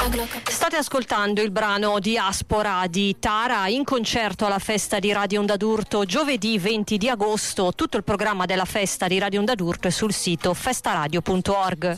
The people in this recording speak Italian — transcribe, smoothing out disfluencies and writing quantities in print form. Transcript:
State ascoltando il brano Diaspora di Tara in concerto alla festa di Radio Onda d'Urto giovedì 20 di agosto. Tutto il programma della festa di Radio Onda d'Urto è sul sito festaradio.org.